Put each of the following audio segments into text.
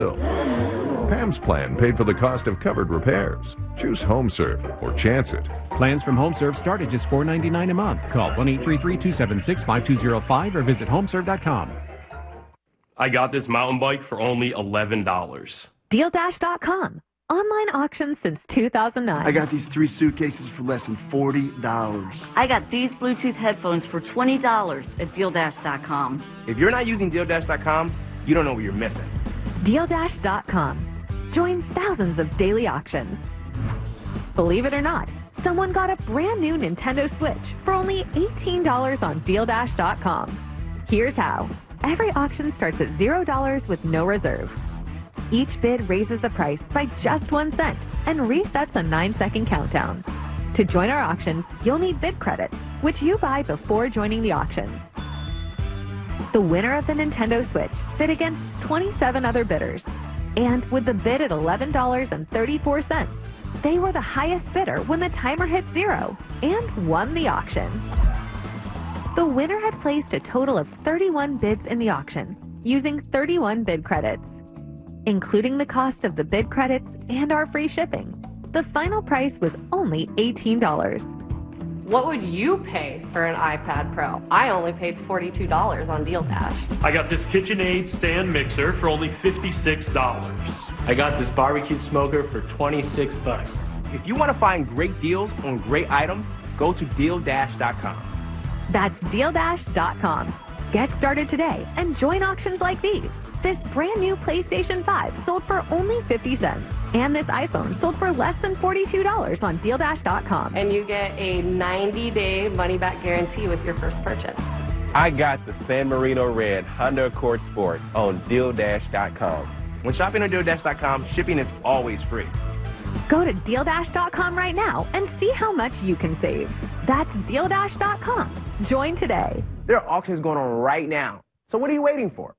Pam's plan paid for the cost of covered repairs. Choose HomeServe or Chance It. Plans from HomeServe start at just $4.99 a month. Call 1-833-276-5205 or visit homeserve.com. I got this mountain bike for only $11. DealDash.com. Online auctions since 2009. I got these 3 suitcases for less than $40. I got these Bluetooth headphones for $20 at DealDash.com. If you're not using DealDash.com, you don't know what you're missing. DealDash.com. Join thousands of daily auctions. Believe it or not, someone got a brand new Nintendo Switch for only $18 on DealDash.com. Here's how. Every auction starts at $0 with no reserve. Each bid raises the price by just 1 cent and resets a 9-second countdown. To join our auctions, you'll need bid credits, which you buy before joining the auctions. The winner of the Nintendo Switch bid against 27 other bidders. And with the bid at $11.34, they were the highest bidder when the timer hit 0 and won the auction. The winner had placed a total of 31 bids in the auction, using 31 bid credits. Including the cost of the bid credits and our free shipping, the final price was only $18. What would you pay for an iPad Pro? I only paid $42 on DealDash. I got this KitchenAid stand mixer for only $56. I got this barbecue smoker for $26. If you want to find great deals on great items, go to DealDash.com. That's DealDash.com. Get started today and join auctions like these. This brand new PlayStation 5 sold for only 50 cents. And this iPhone sold for less than $42 on DealDash.com. And you get a 90-day money-back guarantee with your first purchase. I got the San Marino Red Honda Accord Sport on DealDash.com. When shopping on DealDash.com, shipping is always free. Go to DealDash.com right now and see how much you can save. That's DealDash.com. Join today. There are auctions going on right now. So what are you waiting for?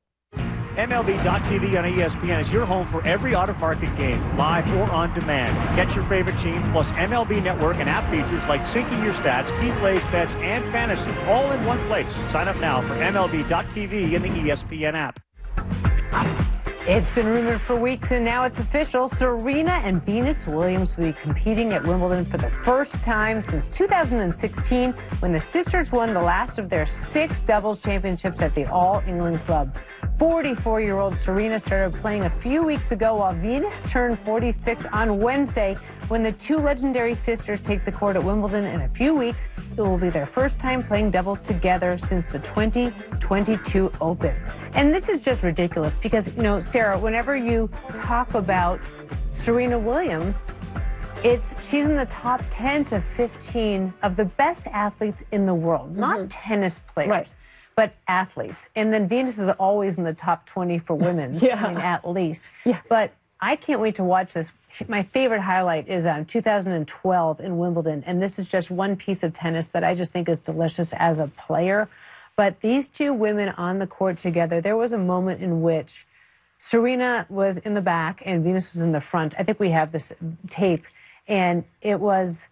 MLB.tv on ESPN is your home for every out-of-market game, live or on demand. Get your favorite teams plus MLB Network and app features like syncing your stats, key plays, bets, and fantasy, all in one place. Sign up now for MLB.tv in the ESPN app. It's been rumored for weeks, and now it's official. Serena and Venus Williams will be competing at Wimbledon for the first time since 2016, when the sisters won the last of their 6 doubles championships at the All England Club. 44-year-old Serena started playing a few weeks ago, while Venus turned 46 on Wednesday. When the 2 legendary sisters take the court at Wimbledon in a few weeks, it will be their first time playing doubles together since the 2022 Open. And this is just ridiculous because, you know, Sarah, whenever you talk about Serena Williams, she's in the top 10 to 15 of the best athletes in the world, not tennis players. Right. But athletes. And then Venus is always in the top 20 for women, I mean, at least. Yeah. But I can't wait to watch this. My favorite highlight is 2012 in Wimbledon, and this is just one piece of tennis that I just think is delicious as a player. But these 2 women on the court together, there was a moment in which Serena was in the back and Venus was in the front. I think we have this tape, and it was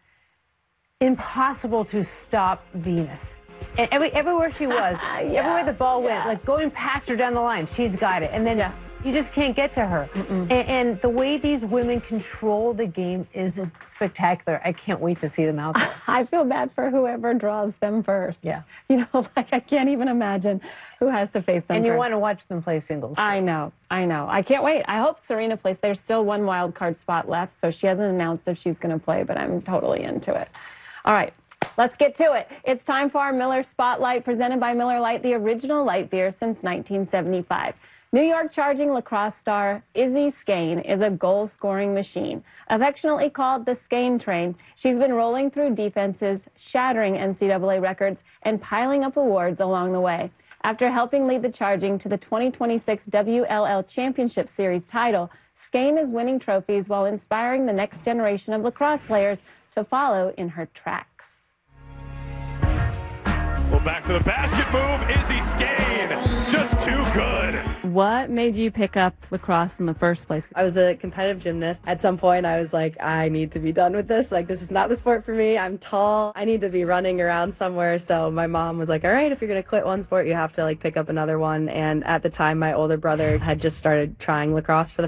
impossible to stop Venus. And everywhere she was, everywhere the ball went, like going past her down the line, she's got it. And then you just can't get to her. And the way these women control the game is spectacular. I can't wait to see them out there. I feel bad for whoever draws them first. Yeah. You know, like I can't even imagine who has to face them And you first. want to watch them play singles. I know. I can't wait. I hope Serena plays. There's still 1 wild card spot left, so she hasn't announced if she's going to play, but I'm totally into it. All right. Let's get to it. It's time for our Miller Spotlight, presented by Miller Lite, the original light beer since 1975. New York charging lacrosse star Izzy Skane is a goal-scoring machine. Affectionately called the Skane Train, she's been rolling through defenses, shattering NCAA records, and piling up awards along the way. After helping lead the Charging to the 2026 WLL Championship Series title, Skane is winning trophies while inspiring the next generation of lacrosse players to follow in her tracks. Well, back to the basket move. Izzy Skane, just too good. What made you pick up lacrosse in the first place? I was a competitive gymnast. At some point, I was like, I need to be done with this. Like, this is not the sport for me. I'm tall. I need to be running around somewhere. So my mom was like, all right, if you're going to quit one sport, you have to, like, pick up another one. And at the time, my older brother had just started trying lacrosse for the